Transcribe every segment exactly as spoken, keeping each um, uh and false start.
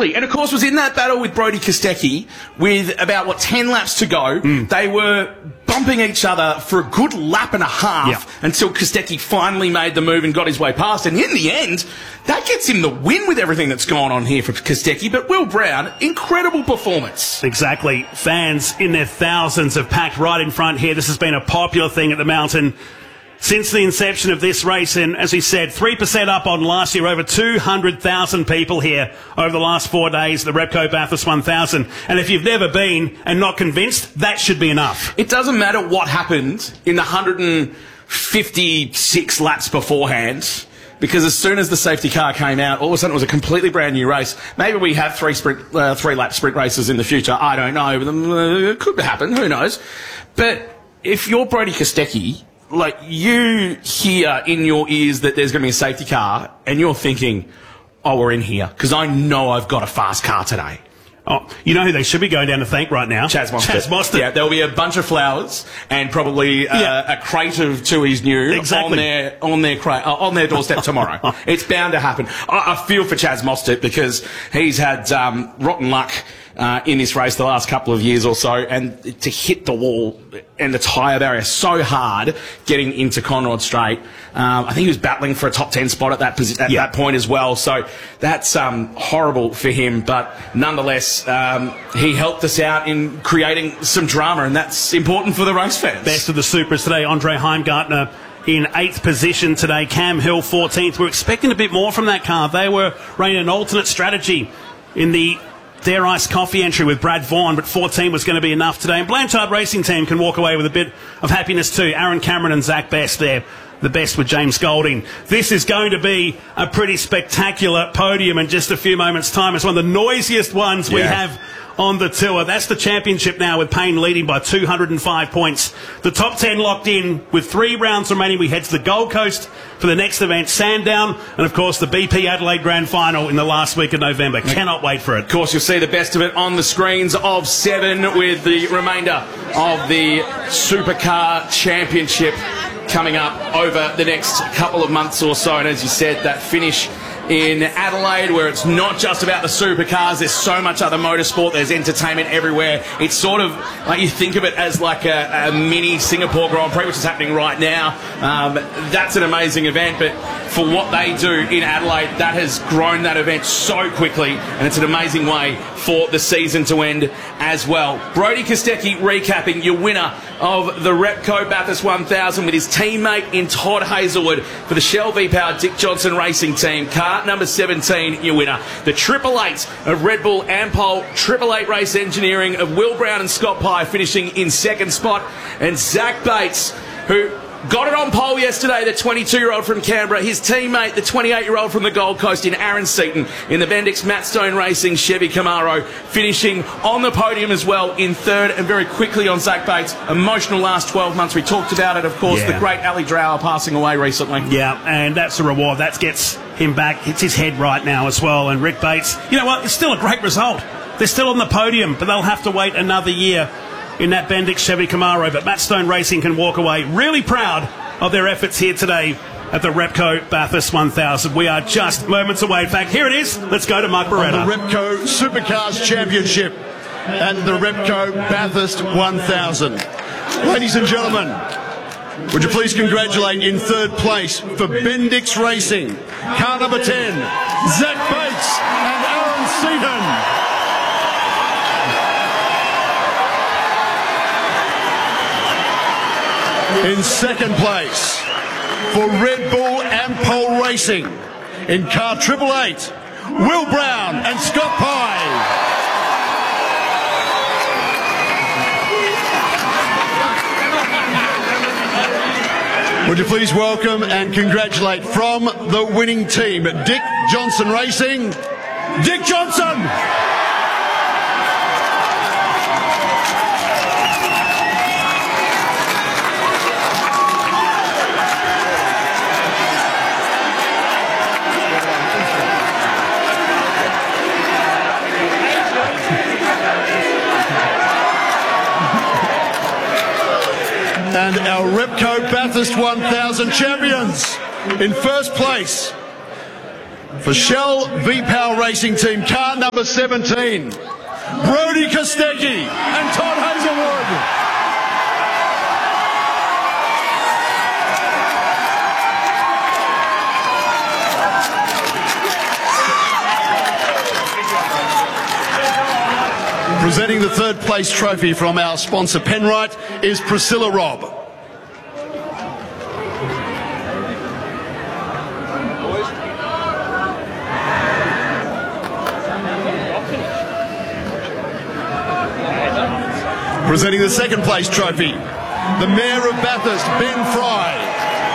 Exactly. And, of course, was in that battle with Brodie Kostecki with about, what, ten laps to go. Mm. They were bumping each other for a good lap and a half yeah. until Kostecki finally made the move and got his way past. And in the end, that gets him the win with everything that's gone on here for Kostecki. But Will Brown, incredible performance. Exactly. Fans in their thousands have packed right in front here. This has been a popular thing at the Mountain since the inception of this race, and as we said, three percent up on last year, over two hundred thousand people here over the last four days, the Repco Bathurst one thousand. And if you've never been and not convinced, that should be enough. It doesn't matter what happened in the one hundred fifty-six laps beforehand, because as soon as the safety car came out, all of a sudden it was a completely brand new race. Maybe we have three sprint, uh, three lap sprint races in the future. I don't know. But, uh, it could happen. Who knows? But if you're Brodie Kostecki, like, you hear in your ears that there's going to be a safety car, and you're thinking, oh, we're in here, because I know I've got a fast car today. Oh, you know who they should be going down to thank right now? Chaz Mostert. Chaz Mostert. Yeah, there'll be a bunch of flowers and probably uh, yeah. a crate of Tui's New exactly. on their on their cra- uh, on their doorstep tomorrow. It's bound to happen. I, I feel for Chaz Mostert because he's had um, rotten luck uh, in this race the last couple of years or so, and to hit the wall and the tyre barrier so hard getting into Conrod Straight. Um, I think he was battling for a top ten spot at that posi- at yeah. that point as well. So that's um, horrible for him, but nonetheless, um, he helped us out in creating some drama, and that's important for the race fans. Best of the Supers today, Andre Heimgartner in eighth position today, Cam Hill fourteenth. We're expecting a bit more from that car. They were running an alternate strategy in the Dare Ice Coffee entry with Brad Vaughan, but fourteen was going to be enough today. And Blanchard Racing Team can walk away with a bit of happiness too. Aaron Cameron and Zach Best there, the best with James Golding. This is going to be a pretty spectacular podium in just a few moments' time. It's one of the noisiest ones yeah. we have on the tour. That's the championship now, with Payne leading by two hundred five points. The top ten locked in with three rounds remaining. We head to the Gold Coast for the next event, Sandown, and of course the B P Adelaide Grand Final in the last week of November. Cannot wait for it. Of course, you'll see the best of it on the screens of seven, with the remainder of the Supercar Championship coming up over the next couple of months or so. And as you said, that finish in Adelaide, where it's not just about the supercars, there's so much other motorsport, there's entertainment everywhere. It's sort of like, you think of it as like a, a mini Singapore Grand Prix, which is happening right now. Um, that's an amazing event, but for what they do in Adelaide, that has grown that event so quickly, and it's an amazing way for the season to end as well. Brodie Kostecki recapping, your winner of the Repco Bathurst one thousand with his teammate in Todd Hazelwood for the Shell V-Power Dick Johnson Racing Team. Car number seventeen, your winner. The Triple Eight of Red Bull Ampol, Triple Eight Race Engineering of Will Brown and Scott Pye finishing in second spot, and Zach Bates, who got it on pole yesterday, the twenty-two-year-old from Canberra. His teammate, the twenty-eight-year-old from the Gold Coast in Aaron Seaton in the Bendix Matt Stone Racing Chevy Camaro, finishing on the podium as well in third. And very quickly on Zach Bates, emotional last twelve months. We talked about it, of course, yeah. the great Ali Drower passing away recently. Yeah, and that's a reward. That gets him back. It's his head right now as well. And Rick Bates, you know what, it's still a great result. They're still on the podium, but they'll have to wait another year in that Bendix Chevy Camaro. But Matt Stone Racing can walk away really proud of their efforts here today at the Repco Bathurst one thousand. We are just moments away. In fact, here it is. Let's go to Mark Beretta. The Repco Supercars Championship and the Repco Bathurst one thousand. Ladies and gentlemen, would you please congratulate in third place for Bendix Racing, car number ten, Zach Bates and Aaron Seaton. In second place for Red Bull Ampol Racing in car triple eight, Will Brown and Scott Pye. Would you please welcome and congratulate from the winning team, Dick Johnson Racing, Dick Johnson! And our Repco Bathurst one thousand champions in first place, For Shell V-Power Racing Team, car number seventeen, Brody Kostecki and Todd Hazelwood. Presenting the third place trophy from our sponsor Penrite is Priscilla Robb. Presenting the second place trophy, the Mayor of Bathurst, Ben Fry.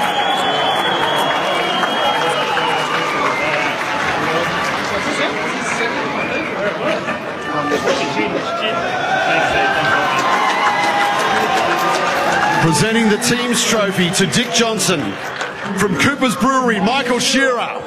Presenting the team's trophy to Dick Johnson. From Cooper's Brewery, Michael Shearer.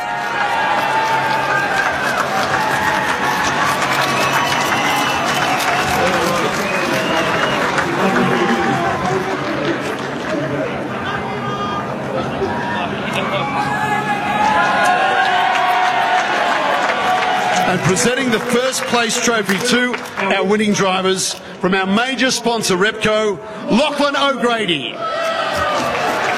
And presenting the first place trophy to our winning drivers from our major sponsor Repco, Lachlan O'Grady.